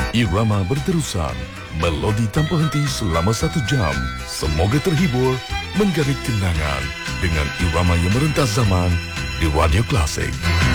Irama berterusan, melodi tanpa henti selama 1 jam. Semoga terhibur, menggarit kenangan dengan irama yang merentas zaman di Radio Klasik.